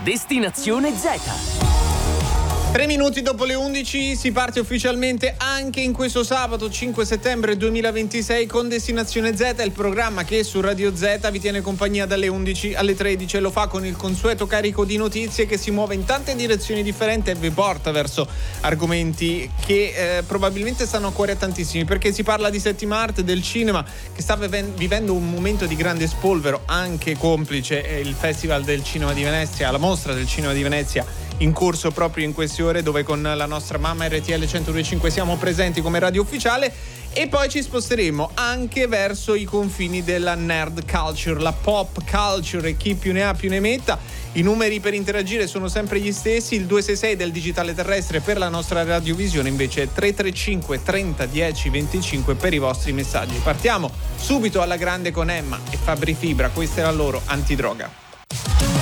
Destinazione Z. 3 minuti dopo le 11 si parte ufficialmente anche in questo sabato 5 settembre 2026 con Destinazione Z, il programma che su Radio Z vi tiene compagnia dalle 11 alle 13 e lo fa con il consueto carico di notizie che si muove in tante direzioni differenti e vi porta verso argomenti che probabilmente stanno a cuore a tantissimi, perché si parla di settima arte, del cinema che sta vivendo un momento di grande spolvero, anche complice il Festival del Cinema di Venezia, la mostra del Cinema di Venezia in corso proprio in queste ore, dove con la nostra mamma RTL 102.5 siamo presenti come radio ufficiale. E poi ci sposteremo anche verso i confini della nerd culture, la pop culture, e chi più ne ha più ne metta. I numeri per interagire sono sempre gli stessi, il 266 del digitale terrestre per la nostra radiovisione, invece è 335 30 10 25 per i vostri messaggi. Partiamo subito alla grande con Emma e Fabri Fibra, questa è la loro Antidroga.